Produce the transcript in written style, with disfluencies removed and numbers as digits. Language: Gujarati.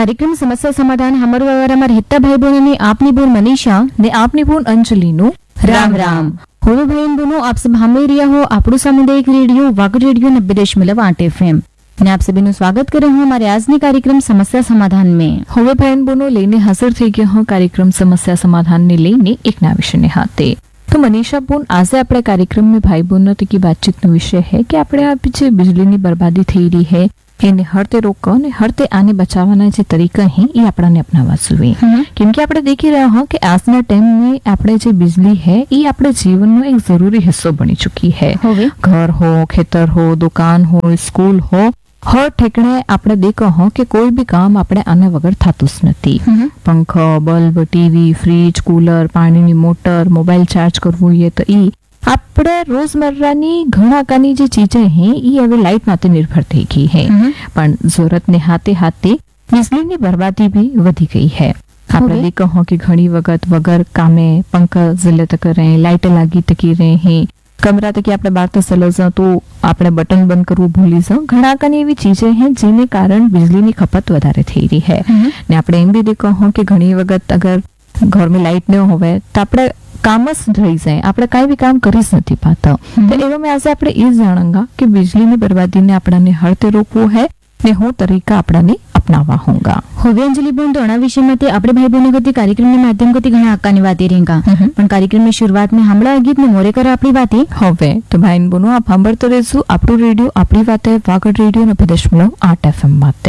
कार्यक्रम समस्या समाधान हमारे वगैरह हिता भाई बहनों ने आपनी बोल मनीषा ने आपनी बोल अंजलि नु राम राम हो भाई बहनों आप सब हमें रिया हो આપણું સામુદાયિક રેડિયો વાગડ રેડિયો 90.8 FM ने आप सभी નું સ્વાગત કરે હું हमारे આજની કાર્યક્રમ સમસ્યા સમાધાન में હવે ભાઈ બહેનો લઈને હાજર થઈ ગયા હું કાર્યક્રમ સમસ્યા સમાધાન ને લઈને એક ના विषय ने हाथे। तो मनीषा बोन आज अपने कार्यक्रम में भाई बहनों की बातचीत नो विषय है कि આપણે આ જે बिजली बर्बादी થઈ રહી है એને હરતે રોકવા અને હરતે આને બચાવવાના જે તરીકા હે એ આપણાને અપનાવવા જોઈએ કેમ કે આપણે દેખી રહ્યા હો કે આજના ટાઈમ में આપણે જે बिजली है એ આપણે જીવનનો એક જરૂરી હિસ્સો બની ચૂકી है। घर हो खेतर हो दुकान हो स्कूल हो हर ठेकणे આપણે દેખો હો કે કોઈ બી કામ આપણે આના વગર થતું જ નથી। પંખો બલ્બ ટીવી ફ્રીજ કુલર પાણીની મોટર મોબાઈલ ચાર્જ કરવું એ તો ઈ આપણે રોજमर्राની ઘણા કાની જે ચીજે હે ઈ હવે લાઈટ માથે નિર્ભર થઈ ગઈ है પણ જરૂરતને હાથે હાથે बिजलीની બરબાદી भी વધી ગઈ है। આપણે દેખો હો કે ઘણી વખત વગર કામે પંખા જલે તક રહે લાઈટ લાગી તકી રહે હે कमरा तक આપણે बार तो चलो जाओ तो આપણે बटन बंद करવું ભૂલી जाओ ઘણા કાની એવી ચીજે હે જેને કારણ बिजलीની ખપત વધારે થઈ રહી है ને આપણે એમ भी देखो हो कि ઘણી વખત अगर घर में लाइट न होवे तो આપણે काम ज रही जाए આપણે કાઈ भी काम કરી જ નથી પાતા। તો એવા में આજે આપણે એ જાણંગા કે बिजलीની બરબાદીને આપણાને હરતે રોકવું है ने હું તરીકા આપણાને अपनावा होगा। હવે અંજલિ બોન તો આ વિષયમાં આપણે ભાઈ બહેનો ગતિ કાર્યક્રમના માધ્યમ ગતિ ઘણા હક્કાની વાતે રેંગા પણ કાર્યક્રમની શરૂઆત में हमला गीत ने मोरे कर આપણી વાતે હવે તો ભાઈ બહેનો આપ સાંભળતો રહેજો આપણું રેડિયો આપણી વાતે વાગડ રેડિયો 90.8 FM માટે।